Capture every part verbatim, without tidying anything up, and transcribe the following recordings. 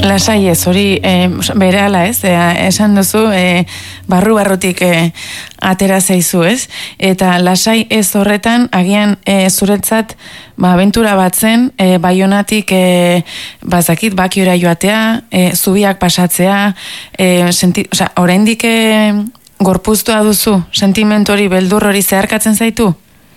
Lasai ez, hori e, berehala ez, e, esan duzu e, barru-barrutik e, atera zaizu ez, eta lasai ez horretan, agian e, zuretzat ba, abentura bat zen, e, Baionatik e, bazakit, Bakiora joatea, e, zubiak pasatzea, e, senti, oza, oraindik e, gorpuztua duzu, sentimentu hori, beldur hori zeharkatzen zaitu?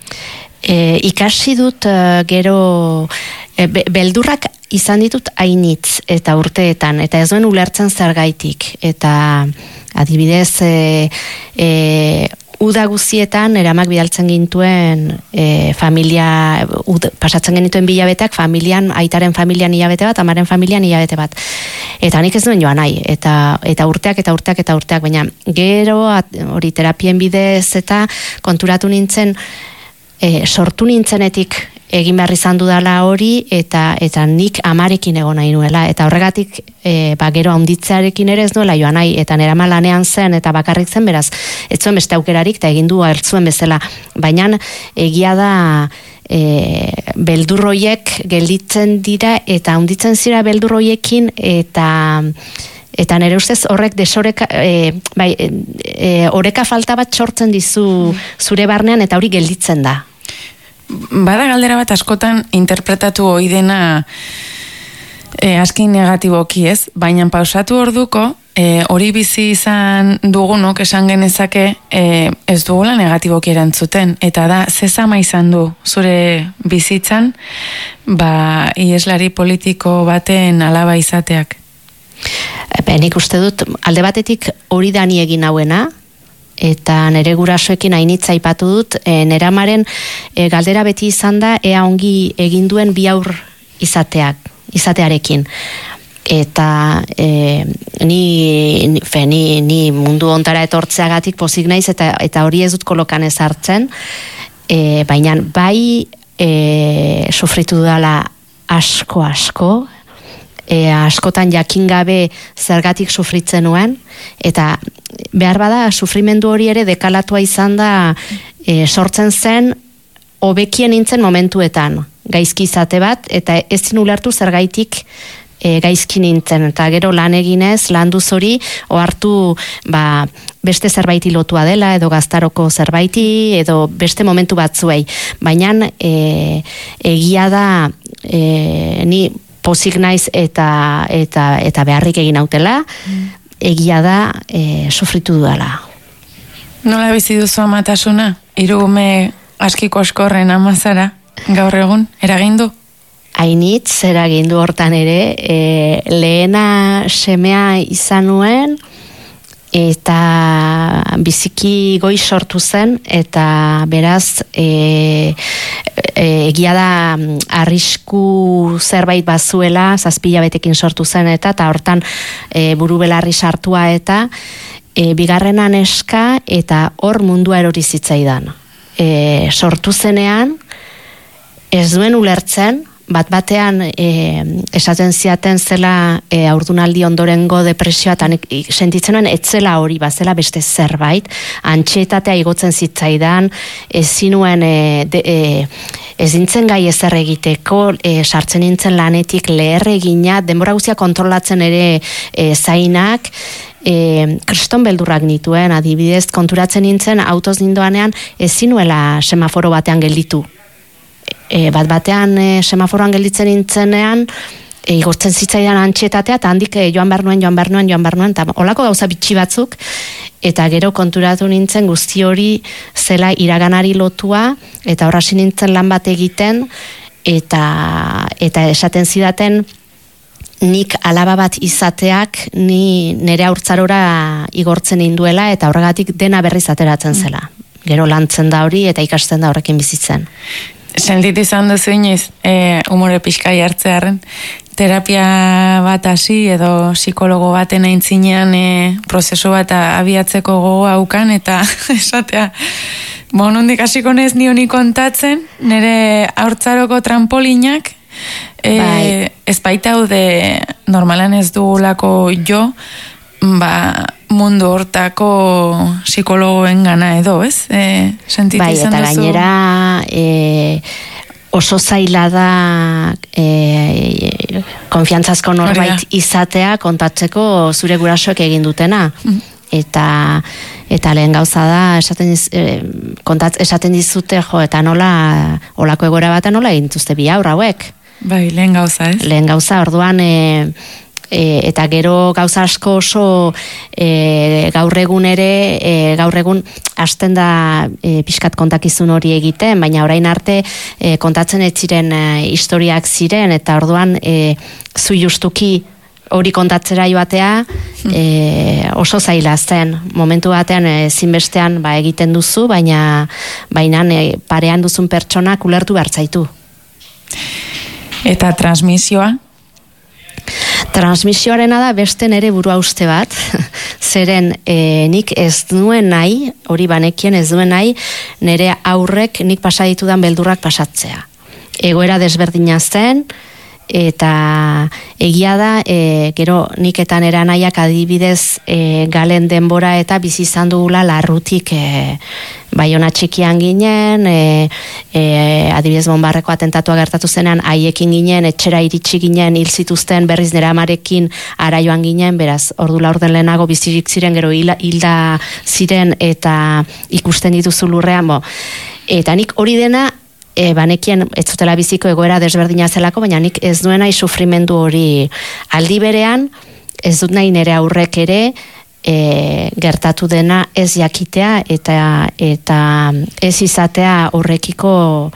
E, ikasi dut uh, gero e, be, beldurrak izan ditut hainitz eta urteetan, eta ez duen ulertzen zergaitik, eta adibidez e, e, uda guzietan eramak bidaltzen gintuen e, familia, ud, pasatzen genituen bilabeteak familian, aitaren familian hilabete bat, amaren familian hilabete bat, eta nik ez duen joan nahi, eta, eta urteak eta urteak eta urteak, baina gero hori terapien bidez eta konturatu nintzen E, sortu nintzenetik egin behar izan dudala hori, eta eta nik amarekin egon nahi nuela, eta horregatik e, ba, gero handitzearekin ere ez nuela joan nahi, eta nera lanean zen eta bakarrik zen, beraz ez zuen beste aukerarik, eta egin du hartzuen bezala, baina egia da e, beldurroiek gelditzen dira, eta handitzen zira beldurroiekin, eta eta nire ustez horrek desoreka, e, bai, e, oreka falta bat sortzen dizu zure barnean, eta hori gelditzen da. Bada galdera bat askotan interpretatu ohi dena e, aski negatiboki ez, baina pausatu orduko e, hori bizi izan dugunok esan genezake e, ez dugula negatiboki erantzuten, eta da zezama izan du zure bizitzan ba ieslari politiko baten alaba izateak. Ben, nik uste dut, alde batetik hori da ni egin hauena, eta nere gurasoekin hainitza aipatu dut, e, nere amaren e, galdera beti izan da, ea ongi egin duen bi aur izateak, izatearekin. Eta e, ni, fe, ni, ni mundu ontara etortzeagatik pozik naiz, eta, eta hori ez dut kolokan ez hartzen, e, baina bai e, sufritu dudala asko asko, E, askotan jakin gabe zergatik sufritzen nuen, eta behar bada sufrimendu hori ere dekalatua izan da e, sortzen zen hobekien nintzen momentuetan gaizki izate bat, eta ezin ulertu zergaitik e, gaizki nintzen, eta gero lan eginez, lan duz hori ohartu ba, beste zerbaiti lotua dela, edo gaztaroko zerbaiti, edo beste momentu batzuei, baina e, egia da e, ni pozik naiz eta, eta, eta beharrik egin hautela, mm. egia da e, sufritu dudala. Nola bizi duzu amatasuna? Hirugume askiko askorren amazara gaur egun, eragindu? Hainitz, eragindu hortan ere, e, lehena semea izan nuen, eta biziki goiz sortu zen, eta beraz e, e, egia da arrisku zerbait bazuela, zazpila betekin sortu zen, eta eta hortan e, buru belarri sartua, eta e, bigarrena neska, eta hor mundua erori zitzaidan. E, sortu zenean, ez duen ulertzen, bat batean e, esaten ziaten zela e, aurdunaldi ondorengo depresioa, eta sentitzen nuen etzela hori, bazela beste zerbait, antxietatea igotzen zitzaidan, ezin nuen e, de, e, ez nintzen gai ezer egiteko, e, sartzen nintzen lanetik leher egina, denbora guztia kontrolatzen ere e, zainak, e, kriston beldurrak nituen, adibidez konturatzen nintzen autoz nindoanean ezin nuela semaforo batean gelditu. E, bat batean e, semaforoan gelditzen nintzenean e, igortzen zitzaidan antxietatea, eta handik e, joan behar nuen, joan behar nuen, joan behar nuen, eta holako gauza bitxi batzuk, eta gero konturatu nintzen guzti hori zela iraganari lotua, eta horrasi nintzen lan bat egiten, eta, eta esaten zidaten nik alaba bat izateak ni nere haurtzarora igortzen induela, eta horregatik dena berriz ateratzen zela. Gero lantzen da hori, eta ikasten da horrekin bizitzen. Sentit izan duzu inoiz, e, umore pixkai hartzearen, terapia bat hasi edo psikologo baten aintzinean e, prozesu bat abiatzeko gogoa aukan, eta esatea, bon, nondik hasiko nez ni honi kontatzen, nire haurtzaroko trampolinak, e, bai. Ez baitaude normalan ez dugulako jo, ba, mundu hortako psikologoen gana edo, ez? E, sentitu bai, izan duzu? Bai, eta gainera e, oso zaila da e, konfiantzazko norbait izatea kontatzeko zure gurasoek egin dutena. Mm. Eta eta lehen gauza da esaten diz, e, kontat, esaten dizute jo eta nola olako egoera batean nola egin dituzte bi haur hauek. Bai, lehen gauza, ez? Lehen gauza, orduan e, E, eta gero gauza asko oso e, gaur egun ere e, gaur egun hasten da e, pixkat kontakizun hori egiten, baina orain arte e, kontatzen ez ziren e, historiak ziren, eta orduan e, zu justuki hori kontatzera joatea e, oso zaila zen. Momentu batean e, zinbestean ba, egiten duzu, baina baina e, parean duzun pertsonak ulertu behar zaitu. Eta transmisioa? Transmisioarena da beste nere burua uste bat, zeren e, nik ez duen nahi, hori banekien ez duen nahi, nere aurrek nik pasa ditudan beldurrak pasatzea. Egoera desberdina zen, eta egia da, e, gero nik eta nera nahiak adibidez e, galen denbora eta bizi izan dugula larrutik e, Baiona txikian ginen, e, e, adibidez Bonbarreko atentatua gertatu zenean haiekin ginen, etxera iritsi ginen, hil zituzten berriz nera amarekin ara joan ginen, beraz ordu laurden lehenago bizirik ziren, gero hilda, hilda ziren eta ikusten dituzu lurrean, bo. Eta nik hori dena E, banekien ez zutela biziko egoera desberdina zelako, baina nik ez duen nahi sufrimendu hori aldi berean, ez dut nahi nire aurrek ere e, gertatu dena ez jakitea eta eta ez izatea horrekiko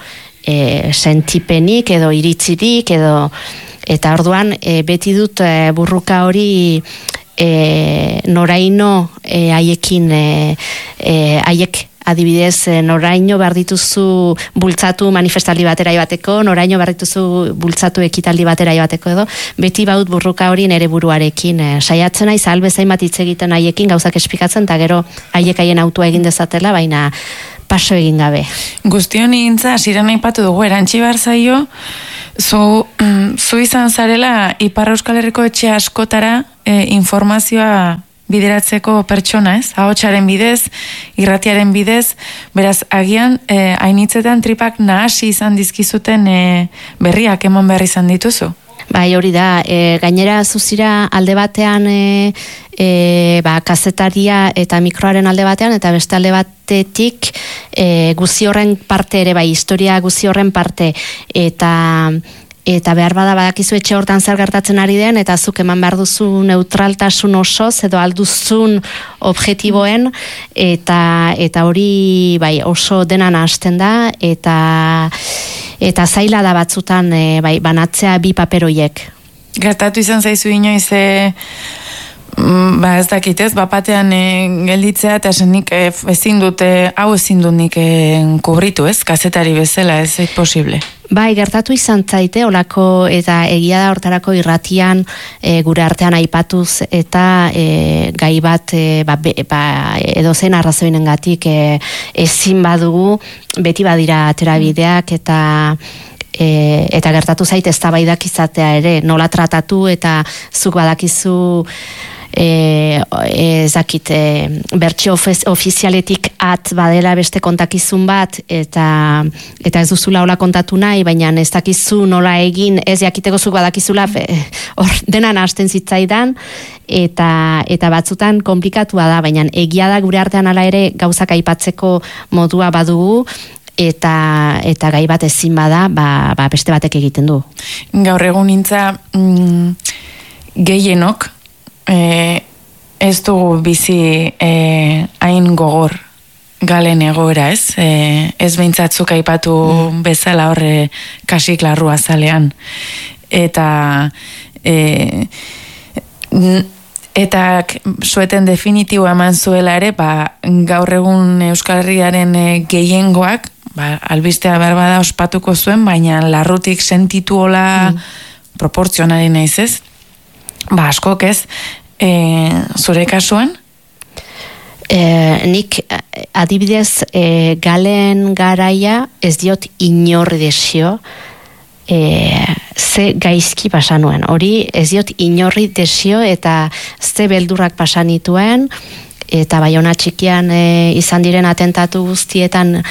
e, sentipenik edo iritzirik edo eta orduan e, beti dut e, burruka hori e, noraino e, haiekin e, e, haiek adibidez, noraino behar dituzu bultzatu manifestaldi batera joateko, noraino behar dituzu bultzatu ekitaldi batera joateko edo, beti baut burruka hori nere buruarekin. E, saiatzen nahi, zalbezain bat hitz egiten haiekin, gauzak espikatzen, eta gero haiek haien autua egin dezatela, baina paso egin gabe. Guztion nintza, ziren aipatu dugu, erantzi behar zaio, zu, mm, zu izan zarela Ipar Euskal Herriko etxe askotara e, informazioa bideratzeko pertsona, ez? Ahotsaren bidez, irratiaren bidez, beraz, agian, eh, hainitzetan tripak nahasi izan dizkizuten eh, berriak eman behar izan dituzu? Bai, hori da, e, gainera zuzira alde batean e, e, ba, kazetaria eta mikroaren alde batean, eta beste alde batetik e, guzi horren parte ere, bai, historia guzi horren parte, eta eta behar bada badakizu etxe hortan zer gertatzen ari den, eta zuk eman behar duzu neutraltasun osoz, edo alduzun objektiboen, eta eta hori bai, oso denan hasten da, eta eta zaila da batzutan e, bai, banatzea bi paperoiek. Gertatu izan zaizu inoiz, e, ba ez dakit ez, bapatean e, gelditzea, eta esenik e, ezin dute, hau ezin dut nik e, kubritu ez, kazetari bezala, ez ez posible. Bai, gertatu izan zaite, olako eta egia da hortarako irratian e, gure artean aipatuz eta e, gai bat e, ba, be, ba, edozen arrazoinengatik e, ezin badugu, beti badira aterabideak eta e, eta gertatu zaite eztabaidak izatea ere, nola tratatu eta zuk badakizu E, ez dakit e, bertsio ofizialetik at badela beste kontakizun bat eta eta ez duzula hola kontatu nahi, baina ez dakizu nola egin, ez jakiteko zuk badakizula hor denan hasten zitzaidan eta eta batzutan konplikatua da, baina egia da gure artean hala ere gauzak aipatzeko modua badugu eta eta gai bat ezin bada, ba, ba beste batek egiten du. Gaur egun nintza mm, gehienok E, ez dugu bizi hain e, gogor galen egoera, ez? E, ez beintzatzuk aipatu mm. bezala horre kasik larrua zalean. Eta e, eta sueten definitibo eman zuela ere, ba, gaur egun Euskal Herriaren e, gehiengoak, ba, albistea behar bada ospatuko zuen, baina larrutik sentitu hola mm. proportzionari naiz ez? Ba, askok ez, e, zure kasuan? E, nik adibidez e, galen garaia ez diot inorri desio e, ze gaizki pasanuen. Hori ez diot inorri desio eta ze beldurrak pasanituen eta Baiona txikian e, izan diren atentatu guztietan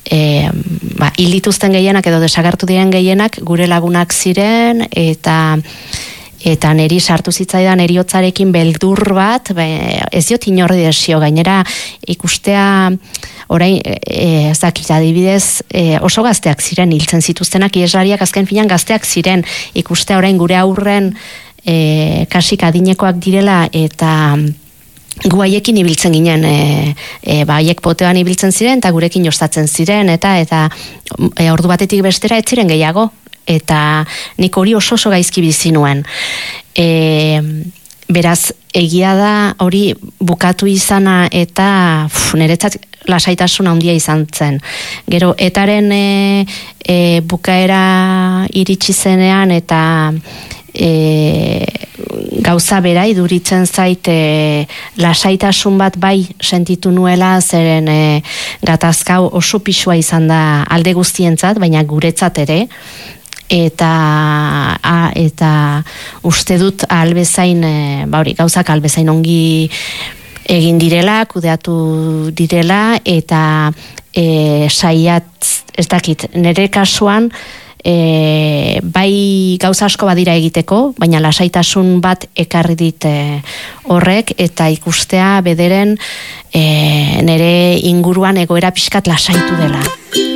e, ba, hilituzten gehienak edo desagertu diren gehienak gure lagunak ziren, eta eta neri sartu zitzaidan eriotzarekin beldur bat, be, ez diot inorri desio, gainera ikustea orain, e, ez dakit, adibidez, e, oso gazteak ziren, hiltzen zituztenak, ieslariak azken finan gazteak ziren, ikustea orain gure aurren e, kasik adinekoak direla, eta gu haiekin ibiltzen ginen, e, e, ba, haiek potean ibiltzen ziren, eta gurekin jostatzen ziren, eta eta e, ordu batetik bestera ez ziren gehiago, eta nik hori oso oso gaizki bizi nuen. E, beraz, egia da hori bukatu izana, eta uf, niretzat lasaitasun handia izan zen. Gero, etaren e, e, bukaera iritsi zenean, eta e, gauza bera iduritzen zait e, lasaitasun bat bai sentitu nuela, zeren e, gatazkau oso pisua izan da alde guztientzat, baina guretzat ere, eta a, eta uste dut albezain, e, ba hori, gauzak albezain ongi egin direla, kudeatu direla, eta e, saiat, ez dakit, nire kasuan, e, bai gauza asko badira egiteko, baina lasaitasun bat ekarri dit e, horrek, eta ikustea bederen e, nire inguruan egoera pixkat lasaitu dela.